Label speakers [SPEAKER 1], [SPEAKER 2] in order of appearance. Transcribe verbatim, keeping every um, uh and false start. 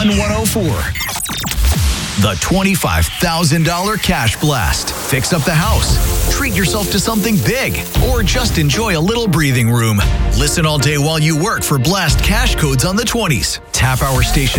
[SPEAKER 1] one one oh four. The twenty-five thousand dollars Cash Blast. Fix up the house, treat yourself to something big, or just enjoy a little breathing room. Listen all day while you work for Blast cash codes on the twenties. Tap our station